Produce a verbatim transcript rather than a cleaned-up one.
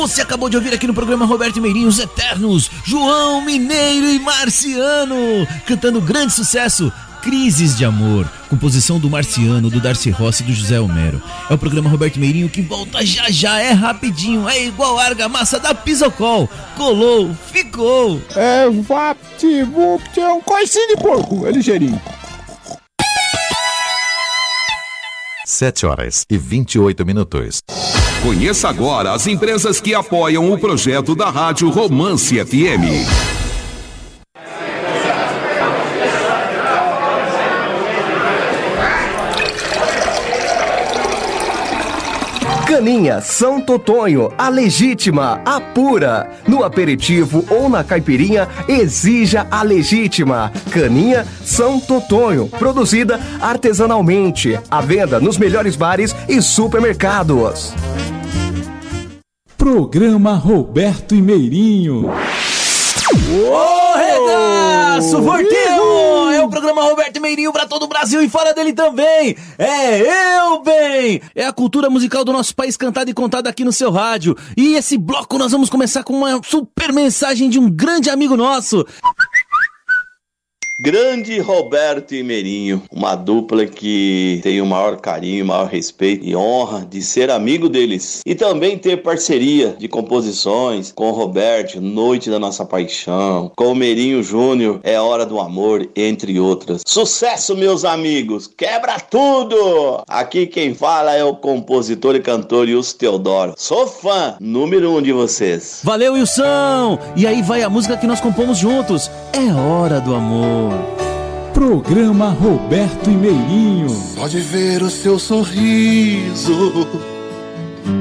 Você acabou de ouvir aqui no programa Roberto Meirinho os Eternos, João Mineiro e Marciano, cantando grande sucesso, Crises de Amor, composição do Marciano, do Darcy Rossi e do José Homero. É o programa Roberto Meirinho que volta já já, é rapidinho, é igual a argamassa da Pisocol. Colou, ficou. É, vapt-vupt, é um coicinho de porco, é ligeirinho. sete horas e vinte e oito minutos. Conheça agora as empresas que apoiam o projeto da Rádio Romance F M. Caninha São Totonho, a legítima, a pura. No aperitivo ou na caipirinha, exija a legítima. Caninha São Totonho, produzida artesanalmente. À venda nos melhores bares e supermercados. Programa Roberto e Meirinho. Ô, regaço, voltemos! É o programa Roberto Meirinho pra todo o Brasil e fora dele também. É eu, bem! É a cultura musical do nosso país cantada e contada aqui no seu rádio. E esse bloco nós vamos começar com uma super mensagem de um grande amigo nosso. Grande Roberto e Meirinho, uma dupla que tem o maior carinho, o maior respeito e honra de ser amigo deles. E também ter parceria de composições com o Roberto, Noite da Nossa Paixão, com o Meirinho Júnior, É Hora do Amor, entre outras. Sucesso, meus amigos! Quebra tudo! Aqui quem fala é o compositor e cantor Wilson Teodoro. Sou fã número um de vocês. Valeu, Wilson! E aí vai a música que nós compomos juntos. É Hora do Amor. Programa Roberto e Meirinho. Pode ver o seu sorriso